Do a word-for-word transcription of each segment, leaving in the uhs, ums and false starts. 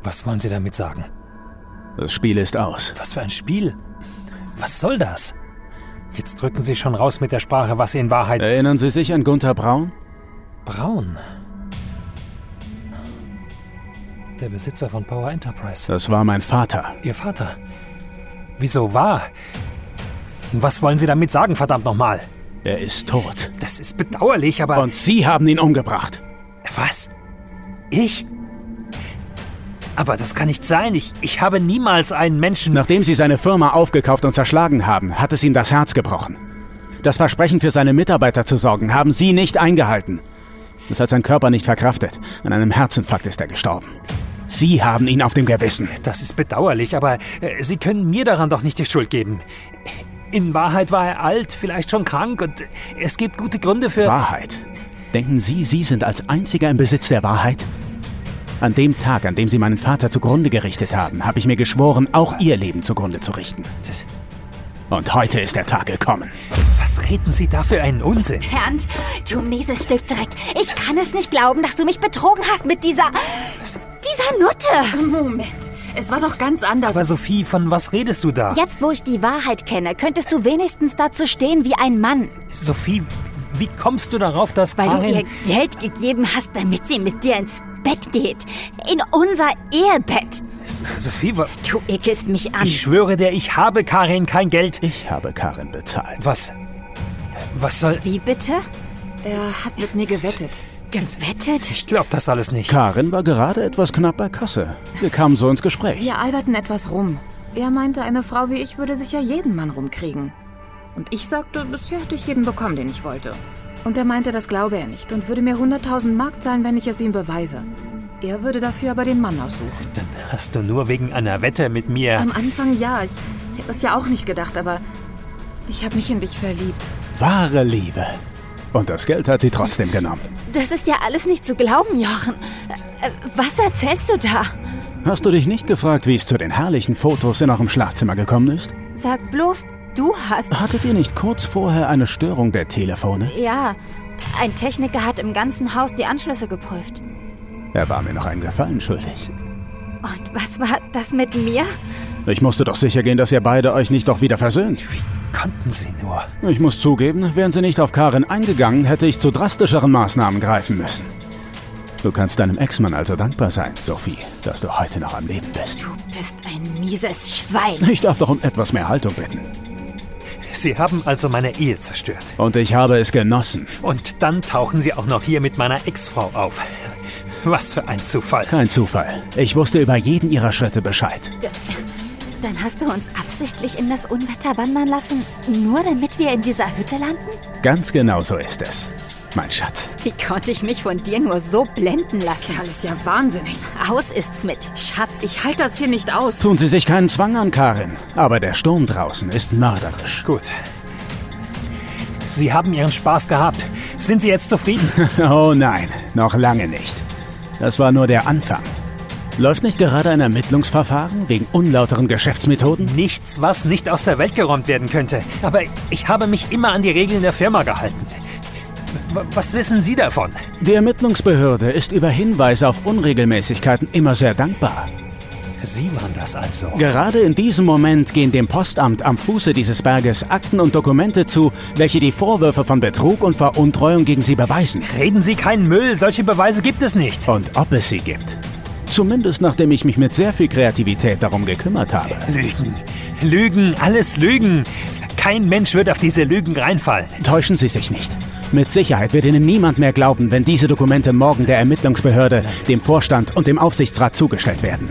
Was wollen Sie damit sagen? Das Spiel ist aus. Was für ein Spiel? Was soll das? Jetzt drücken Sie schon raus mit der Sprache, was Sie in Wahrheit... Erinnern Sie sich an Gunther Braun? Braun? Der Besitzer von Power Enterprise. Das war mein Vater. Ihr Vater? Wieso war? Was wollen Sie damit sagen, verdammt nochmal? Er ist tot. Das ist bedauerlich, aber... Und Sie haben ihn umgebracht. Was? Ich? Aber das kann nicht sein. Ich, ich habe niemals einen Menschen... Nachdem Sie seine Firma aufgekauft und zerschlagen haben, hat es ihm das Herz gebrochen. Das Versprechen, für seine Mitarbeiter zu sorgen, haben Sie nicht eingehalten. Das hat sein Körper nicht verkraftet. An einem Herzinfarkt ist er gestorben. Sie haben ihn auf dem Gewissen. Das ist bedauerlich, aber äh, Sie können mir daran doch nicht die Schuld geben. In Wahrheit war er alt, vielleicht schon krank und es gibt gute Gründe für... Wahrheit? Denken Sie, Sie sind als Einziger im Besitz der Wahrheit? An dem Tag, an dem Sie meinen Vater zugrunde gerichtet haben, habe ich mir geschworen, auch Ihr Leben zugrunde zu richten. Das Und heute ist der Tag gekommen. Was reden Sie da für einen Unsinn? Bernd, du mieses Stück Dreck. Ich kann es nicht glauben, dass du mich betrogen hast mit dieser... dieser Nutte. Moment, es war doch ganz anders. Aber Sophie, von was redest du da? Jetzt, wo ich die Wahrheit kenne, könntest du wenigstens dazu stehen wie ein Mann. Sophie, wie kommst du darauf, dass Weil Karin... du ihr Geld gegeben hast, damit sie mit dir ins Bett geht. In unser Ehebett. Sophie, wa- Du ekelst mich an. ich schwöre dir, ich habe Karin kein Geld. Ich habe Karin bezahlt. Was? Was soll... Wie bitte? Er hat mit mir gewettet. Gewettet? Ich glaub das alles nicht. Karin war gerade etwas knapp bei Kasse. Wir kamen so ins Gespräch. Wir alberten etwas rum. Er meinte, eine Frau wie ich würde sicher jeden Mann rumkriegen. Und ich sagte, bisher hätte ich jeden bekommen, den ich wollte. Und er meinte, das glaube er nicht und würde mir hunderttausend Mark zahlen, wenn ich es ihm beweise. Er würde dafür aber den Mann aussuchen. Dann hast du nur wegen einer Wette mit mir... Am Anfang ja, ich, ich habe es ja auch nicht gedacht, aber ich habe mich in dich verliebt. Wahre Liebe. Und das Geld hat sie trotzdem genommen. Das ist ja alles nicht zu glauben, Jochen. Äh, Was erzählst du da? Hast du dich nicht gefragt, wie es zu den herrlichen Fotos in eurem Schlafzimmer gekommen ist? Sag bloß, du hast... Hattet ihr nicht kurz vorher eine Störung der Telefone? Ja, ein Techniker hat im ganzen Haus die Anschlüsse geprüft. Er war mir noch einen Gefallen schuldig. Und was war das mit mir? Ich musste doch sicher gehen, dass ihr beide euch nicht doch wieder versöhnt. Wie konnten sie nur? Ich muss zugeben, wären sie nicht auf Karin eingegangen, hätte ich zu drastischeren Maßnahmen greifen müssen. Du kannst deinem Ex-Mann also dankbar sein, Sophie, dass du heute noch am Leben bist. Du bist ein mieses Schwein. Ich darf doch um etwas mehr Haltung bitten. Sie haben also meine Ehe zerstört. Und ich habe es genossen. Und dann tauchen sie auch noch hier mit meiner Ex-Frau auf. Was für ein Zufall. Kein Zufall. Ich wusste über jeden ihrer Schritte Bescheid. Dann hast du uns absichtlich in das Unwetter wandern lassen, nur damit wir in dieser Hütte landen? Ganz genau so ist es, mein Schatz. Wie konnte ich mich von dir nur so blenden lassen? Kerl ist ja wahnsinnig. Aus ist's mit Schatz. Ich halte das hier nicht aus. Tun Sie sich keinen Zwang an, Karin. Aber der Sturm draußen ist mörderisch. Gut. Sie haben Ihren Spaß gehabt. Sind Sie jetzt zufrieden? Oh nein, noch lange nicht. Das war nur der Anfang. Läuft nicht gerade ein Ermittlungsverfahren wegen unlauteren Geschäftsmethoden? Nichts, was nicht aus der Welt geräumt werden könnte. Aber ich habe mich immer an die Regeln der Firma gehalten. W- Was wissen Sie davon? Die Ermittlungsbehörde ist über Hinweise auf Unregelmäßigkeiten immer sehr dankbar. Sie waren das also. Gerade in diesem Moment gehen dem Postamt am Fuße dieses Berges Akten und Dokumente zu, welche die Vorwürfe von Betrug und Veruntreuung gegen Sie beweisen. Reden Sie keinen Müll, solche Beweise gibt es nicht. Und ob es sie gibt. Zumindest nachdem ich mich mit sehr viel Kreativität darum gekümmert habe. Lügen, Lügen, alles Lügen. Kein Mensch wird auf diese Lügen reinfallen. Täuschen Sie sich nicht. Mit Sicherheit wird Ihnen niemand mehr glauben, wenn diese Dokumente morgen der Ermittlungsbehörde, dem Vorstand und dem Aufsichtsrat zugestellt werden.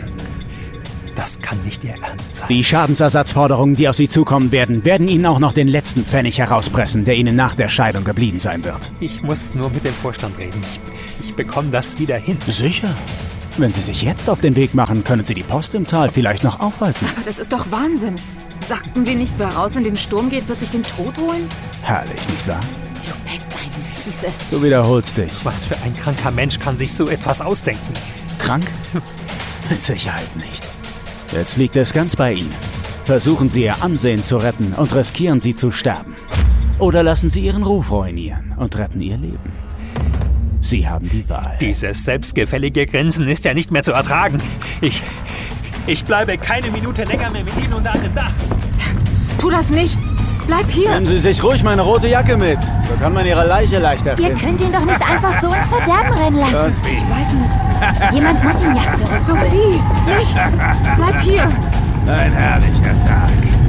Das kann nicht Ihr Ernst sein. Die Schadensersatzforderungen, die auf Sie zukommen werden, werden Ihnen auch noch den letzten Pfennig herauspressen, der Ihnen nach der Scheidung geblieben sein wird. Ich muss nur mit dem Vorstand reden. Ich, ich bekomme das wieder hin. Sicher. Wenn Sie sich jetzt auf den Weg machen, können Sie die Post im Tal vielleicht noch aufhalten. Aber das ist doch Wahnsinn. Sagten Sie nicht, wer raus in den Sturm geht, wird sich den Tod holen? Herrlich, nicht wahr? Du bist ein mieses... Du wiederholst dich. Was für ein kranker Mensch kann sich so etwas ausdenken? Krank? Mit Sicherheit nicht. Jetzt liegt es ganz bei Ihnen. Versuchen Sie Ihr Ansehen zu retten und riskieren Sie zu sterben. Oder lassen Sie Ihren Ruf ruinieren und retten Ihr Leben. Sie haben die Wahl. Dieses selbstgefällige Grinsen ist ja nicht mehr zu ertragen. Ich... Ich bleibe keine Minute länger mehr mit Ihnen unter einem Dach. Tu das nicht! Bleib hier! Nehmen Sie sich ruhig meine rote Jacke mit. So kann man Ihre Leiche leichter Ihr finden. könnt ihn doch nicht einfach so ins Verderben rennen lassen. Und wie? Ich weiß nicht. Jemand muss ihn ja zurück. Sophie, nicht! Bleib hier! Ein herrlicher Tag.